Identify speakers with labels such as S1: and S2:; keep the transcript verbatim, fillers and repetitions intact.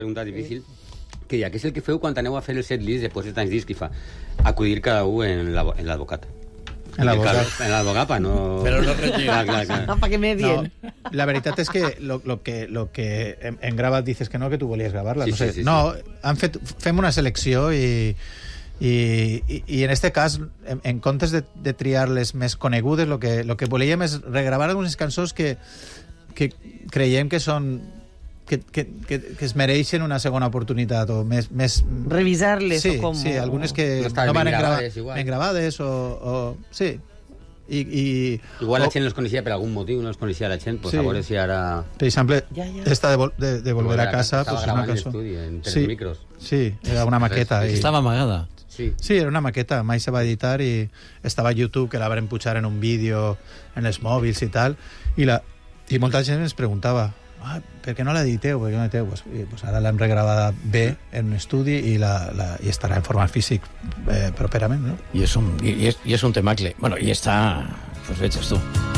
S1: pregunta difícil, que ja, què és el que feu quan aneu a fer el set list després de tants discs que fa? Acudir cada un en l'advocat.
S2: En l'advocat.
S1: En l'advocapa, no...
S3: Però no retira.
S1: Clar, clar, clar.
S4: Para que me bien.
S2: No, la veritat és que lo, lo que, lo que en, en Gravat dices que no, que tu volies gravar-la.
S1: Sí,
S2: no sé.
S1: sí, sí,
S2: no, han fet, fem una selecció i, i, i, i en este cas, en, en comptes de, de triar les més conegudes, lo que, lo que volíem és regravar algunes cançons que, que creiem que són... Que, que, que, que es mereixen una segona oportunitat o més... més...
S4: Revisar-les
S2: sí,
S4: o com...
S2: Sí, algunes que
S1: no,
S2: no van
S1: ben
S2: engrava,
S1: gravades, igual.
S2: ben gravades o, o... Sí. I, i,
S1: Igual
S2: o,
S1: la gent no els coneixia per algun motiu, no els coneixia la gent, pues
S2: sí.
S1: a veure si ara...
S2: Per exemple,
S4: Ja, ja.
S2: esta de, vol, de, de Volver a casa...
S1: Estava
S2: pues,
S1: gravant
S2: una
S1: en
S2: cançó.
S1: l'estudi, en tres
S2: Sí.
S1: micros.
S2: Sí, era una maqueta. I...
S3: Estava amagada.
S1: Sí.
S2: Sí, era una maqueta, mai se va editar i estava a YouTube, que la van pujar en un vídeo en els mòbils i tal, i, la, i molta gent ens preguntava ah, per què no l'editeu? Per què no l'editeu? Pues, i, pues ara l'hem regravada bé en un estudi i, la, la, i estarà en format físic eh, properament, no?
S3: I és un, i és, i és un temacle. Bueno, i està... Pues veig tu.